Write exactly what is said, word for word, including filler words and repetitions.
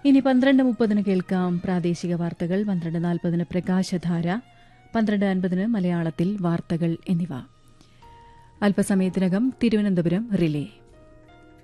ഇനി പന്ത്രണ്ട് മുപ്പതിന് കേൾക്കാം പ്രാദേശിക വാർത്തകൾ, പന്ത്രണ്ട് നാൽപ്പതിന് പ്രകാശധാര, പന്ത്രണ്ട് അൻപതിന് മലയാളത്തിൽ വാർത്തകൾ എന്നിവ. അല്പസമയത്തിനകം തിരുവനന്തപുരം റിലേ.